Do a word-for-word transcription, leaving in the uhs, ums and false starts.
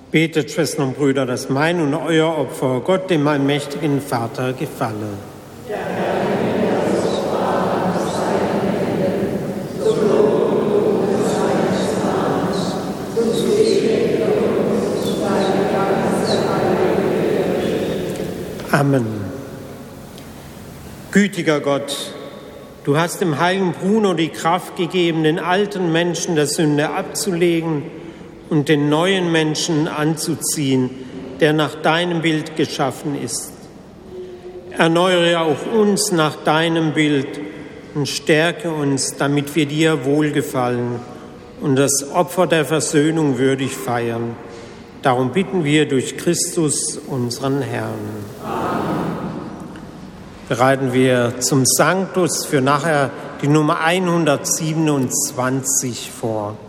Betet, Schwestern und Brüder, dass mein und euer Opfer Gott, dem allmächtigen Vater, gefalle. Der Herr, der so wahr an seinen Händen, so Lob und Lob seines Namens, und zu Ehre und deine ganze Heilige. Amen. Gütiger Gott, du hast dem heiligen Bruno die Kraft gegeben, den alten Menschen der Sünde abzulegen und den neuen Menschen anzuziehen, der nach deinem Bild geschaffen ist. Erneuere auch uns nach deinem Bild und stärke uns, damit wir dir wohlgefallen und das Opfer der Versöhnung würdig feiern. Darum bitten wir durch Christus, unseren Herrn. Amen. Bereiten wir zum Sanctus für nachher die Nummer hundertsiebenundzwanzig vor.